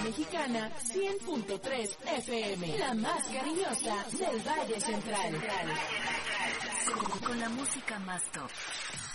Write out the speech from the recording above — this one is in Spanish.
Mexicana 100.3 FM, la más cariñosa del Valle Central. Con la música más top.